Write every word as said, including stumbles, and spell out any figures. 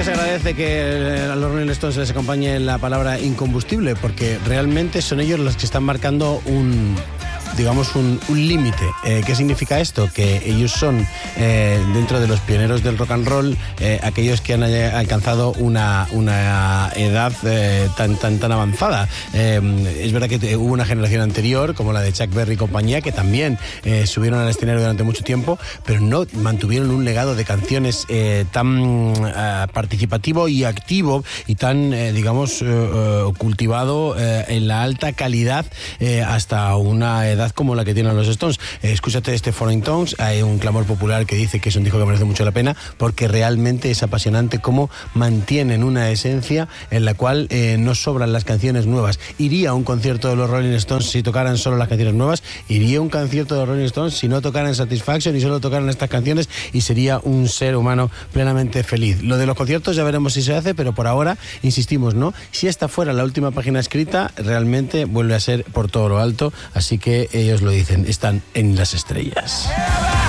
se agradece que a los Rolling Stones les acompañe la palabra incombustible, porque realmente son ellos los que están marcando un... digamos un, un límite. Eh, ¿Qué significa esto? Que ellos son, eh, dentro de los pioneros del rock and roll, eh, aquellos que han alcanzado una, una edad eh, tan, tan, tan avanzada. Eh, es verdad que hubo una generación anterior, como la de Chuck Berry y compañía, que también eh, subieron al escenario durante mucho tiempo, pero no mantuvieron un legado de canciones eh, tan eh, participativo y activo y tan, eh, digamos, eh, cultivado eh, en la alta calidad eh, hasta una edad como la que tienen los Stones. Eh, escúchate este Foreign Tongues. Hay un clamor popular que dice que es un disco que merece mucho la pena, porque realmente es apasionante cómo mantienen una esencia en la cual eh, no sobran las canciones nuevas. Iría a un concierto de los Rolling Stones si tocaran solo las canciones nuevas, iría a un concierto de los Rolling Stones si no tocaran Satisfaction y solo tocaran estas canciones, y sería un ser humano plenamente feliz. Lo de los conciertos ya veremos si se hace, pero por ahora insistimos, ¿no? Si esta fuera la última página escrita, realmente vuelve a ser por todo lo alto, así que ellos lo dicen, están en las estrellas.